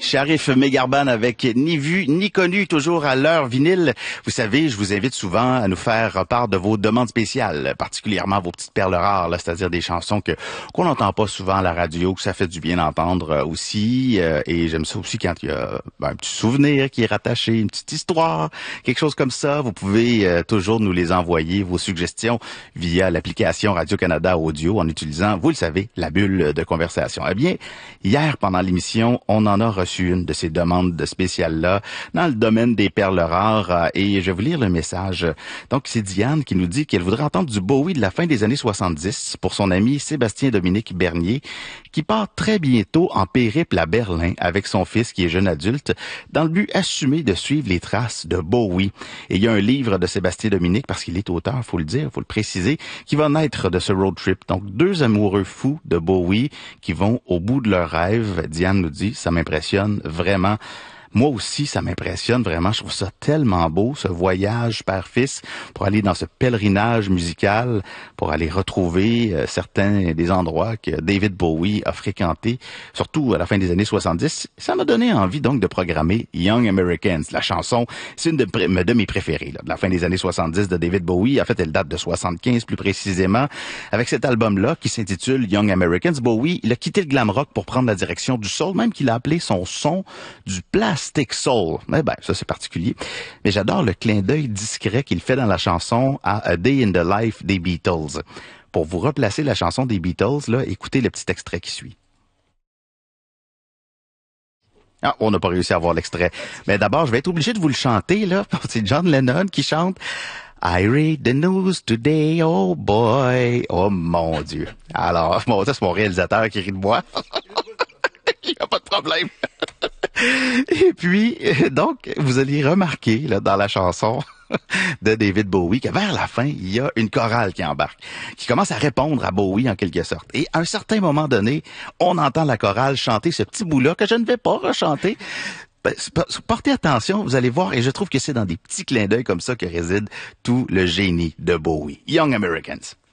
Sharif Megarban avec Ni vu ni connu, toujours à l'heure vinyle. Vous savez, je vous invite souvent à nous faire part de vos demandes spéciales, particulièrement vos petites perles rares, là, c'est-à-dire des chansons qu'on n'entend pas souvent à la radio, que ça fait du bien d'entendre aussi. Et j'aime ça aussi quand il y a un petit souvenir qui est rattaché, une petite histoire, quelque chose comme ça. Vous pouvez toujours nous les envoyer, vos suggestions, via l'application Radio-Canada Audio en utilisant, vous le savez, la bulle de conversation. Eh bien, hier, pendant l'émission, on en a reçu une de ces demandes spéciales-là dans le domaine des perles rares et je vais vous lire le message. Donc, c'est Diane qui nous dit qu'elle voudrait entendre du Bowie de la fin des années 70 pour son ami Sébastien-Dominique Bernier qui part très bientôt en périple à Berlin avec son fils qui est jeune adulte dans le but assumé de suivre les traces de Bowie. Et il y a un livre de Sébastien-Dominique, parce qu'il est auteur, faut le dire, faut le préciser, qui va naître de ce road trip. Donc, deux amoureux fous de Bowie qui vont au bout de leur rêve. Diane nous dit, ça m'impressionne vraiment. Moi aussi, ça m'impressionne vraiment. Je trouve ça tellement beau, ce voyage père-fils, pour aller dans ce pèlerinage musical, pour aller retrouver certains des endroits que David Bowie a fréquentés, surtout à la fin des années 70. Ça m'a donné envie donc de programmer Young Americans. La chanson, c'est une de mes préférées, là, de la fin des années 70 de David Bowie. En fait, elle date de 75 plus précisément. Avec cet album-là qui s'intitule Young Americans, Bowie, il a quitté le glam rock pour prendre la direction du soul, même qu'il a appelé son son du Plastic Soul. Eh ben, ça c'est particulier. Mais j'adore le clin d'œil discret qu'il fait dans la chanson à A Day in the Life des Beatles. Pour vous replacer la chanson des Beatles, là, écoutez le petit extrait qui suit. Ah, on n'a pas réussi à avoir l'extrait. Mais d'abord, je vais être obligé de vous le chanter, là. C'est John Lennon qui chante I read the news today, oh boy. Oh mon Dieu. Alors, bon, ça c'est mon réalisateur qui rit de moi. Il n'y a pas de problème. Et puis, donc, vous allez remarquer, là, dans la chanson de David Bowie, que vers la fin, il y a une chorale qui embarque, qui commence à répondre à Bowie en quelque sorte. Et à un certain moment donné, on entend la chorale chanter ce petit bout-là que je ne vais pas rechanter. Ben, portez attention, vous allez voir, et je trouve que c'est dans des petits clins d'œil comme ça que réside tout le génie de Bowie. Young Americans.